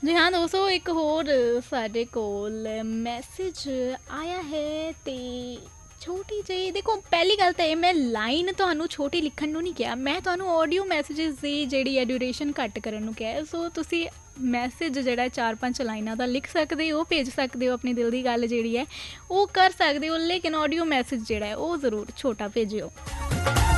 ਜੀ ਹਾਂ ਦੋਸਤੋ, ਇੱਕ ਹੋਰ ਸਾਡੇ ਕੋਲ ਮੈਸੇਜ ਆਇਆ ਹੈ ਤੇ ਛੋਟੀ ਜਿਹੀ ਦੇਖੋ, ਪਹਿਲੀ ਗੱਲ ਤਾਂ ਇਹ, ਮੈਂ ਲਾਈਨ ਤੁਹਾਨੂੰ ਛੋਟੀ ਲਿਖਣ ਨੂੰ ਨਹੀਂ ਕਿਹਾ, ਮੈਂ ਤੁਹਾਨੂੰ ਆਡੀਓ ਮੈਸੇजेस ਦੀ ਜਿਹੜੀ ਹੈ ਡਿਊਰੇਸ਼ਨ ਘੱਟ ਕਰਨ ਨੂੰ ਕਿਹਾ। ਸੋ ਤੁਸੀਂ ਮੈਸੇਜ ਜਿਹੜਾ 4-5 ਲਾਈਨਾਂ ਦਾ ਲਿਖ ਸਕਦੇ ਹੋ, ਭੇਜ ਸਕਦੇ ਹੋ, ਆਪਣੀ ਦਿਲ ਦੀ ਗੱਲ ਜਿਹੜੀ ਹੈ ਉਹ ਕਰ ਸਕਦੇ ਹੋ, ਲੇਕਿਨ ਆਡੀਓ ਮੈਸੇਜ ਜਿਹੜਾ ਹੈ ਉਹ ਜ਼ਰੂਰ ਛੋਟਾ ਭੇਜਿਓ।